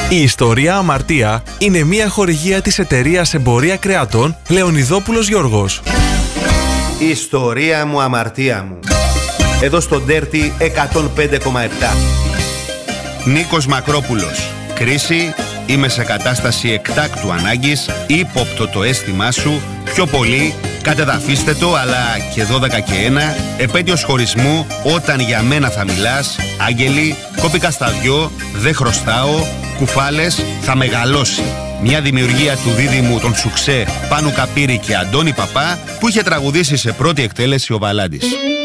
Η ιστορία Αμαρτία είναι μια χορηγία της εταιρείας Εμπορία Κρεατών Λεωνιδόπουλος Γιώργος. Η ιστορία μου, αμαρτία μου. Εδώ στο Dirty 105,7. Νίκος Μακρόπουλος. Κρίση, είμαι σε κατάσταση εκτάκτου ανάγκης, ύποπτο το αίσθημά σου, πιο πολύ, κατεδαφίστε το, αλλά και 12 και 1, επέτειος χωρισμού, όταν για μένα θα μιλάς, άγγελοι, κόπηκα στα δυο, δεν χρωστάω, κουφάλες, θα μεγαλώσει. Μια δημιουργία του δίδυμου των Σουξέ, Πάνου Καπύρη και Αντώνη Παπά, που είχε τραγουδήσει σε πρώτη εκτέλεση ο Βαλάντης.